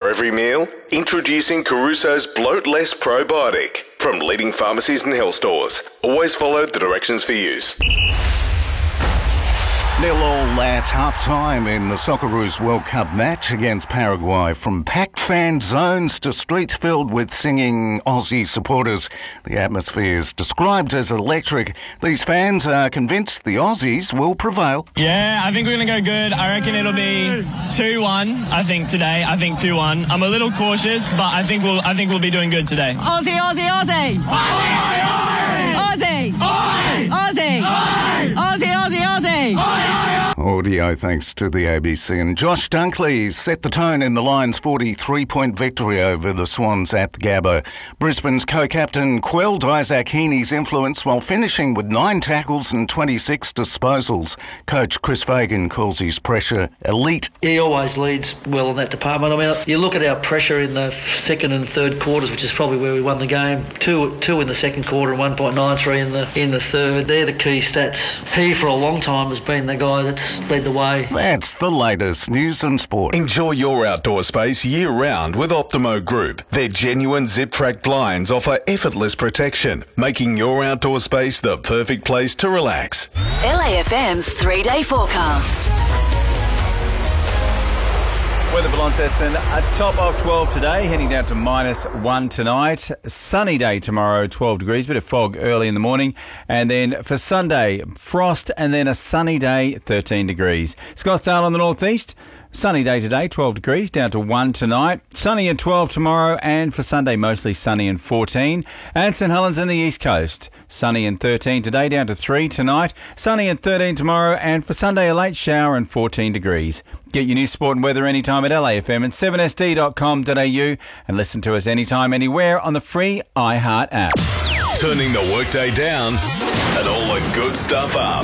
every meal? Introducing Caruso's Bloat Less Probiotic from leading pharmacies and health stores. Always follow the directions for use. 0-0 at half-time in the Socceroos World Cup match against Paraguay. From packed fan zones to streets filled with singing Aussie supporters, the atmosphere is described as electric. These fans are convinced the Aussies will prevail. Yeah, I think we're going to go good. I reckon it'll be 2-1, I think, today. I think 2-1. I'm a little cautious, but I think we'll be doing good today. Aussie, Aussie, Aussie! Aussie! Aussie! Aussie! Aussie, Aussie, Aussie! Audio thanks to the ABC. And Josh Dunkley set the tone in the Lions' 43-point victory over the Swans at the Gabba. Brisbane's co-captain quelled Isaac Heaney's influence while finishing with 9 tackles and 26 disposals. Coach Chris Fagan calls his pressure elite. He always leads well in that department. I mean, you look at our pressure in the second and third quarters, which is probably where we won the game. Two in the second quarter and 1.93 in the third. They're the key stats. He, for a long time, has been the guy that's led the way. That's the latest news and sport. Enjoy your outdoor space year-round with Optimo Group. Their genuine zip-track blinds offer effortless protection, making your outdoor space the perfect place to relax. LAFM's 3-day forecast. Weather for Launceston, a top of 12 today, heading down to -1 tonight. Sunny day tomorrow, 12 degrees, bit of fog early in the morning. And then for Sunday, frost and then a sunny day, 13 degrees. Scottsdale on the northeast, sunny day today, 12 degrees, down to 1 tonight. Sunny at 12 tomorrow, and for Sunday, mostly sunny and 14. And St Helens in the east coast, sunny and 13 today, down to 3 tonight. Sunny and 13 tomorrow, and for Sunday, a late shower and 14 degrees. Get your news, sport and weather anytime at LAFM and 7sd.com.au and listen to us anytime, anywhere on the free iHeart app. Turning the workday down and all the good stuff up.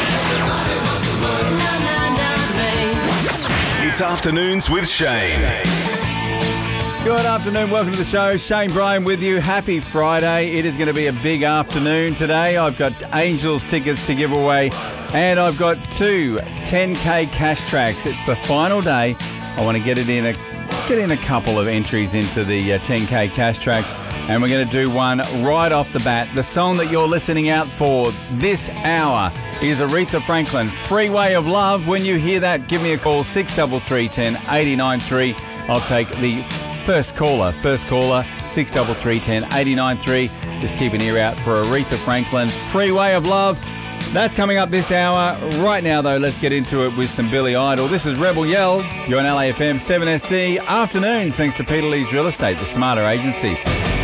It's Afternoons with Shane. Good afternoon, welcome to the show. Shane Bryan with you. Happy Friday. It is going to be a big afternoon today. I've got Angels tickets to give away and I've got 2 10K cash tracks. It's the final day. I want to get in a couple of entries into the 10K cash tracks, and we're going to do one right off the bat. The song that you're listening out for this hour is Aretha Franklin, Freeway of Love. When you hear that, give me a call, 633 10 893. I'll take the first caller, 633 10 893. Just keep an ear out for Aretha Franklin, Freeway of Love. That's coming up this hour. Right now, though, let's get into it with some Billy Idol. This is Rebel Yell. You're on LAFM 7SD. Afternoons, thanks to Peter Lee's Real Estate, the smarter agency.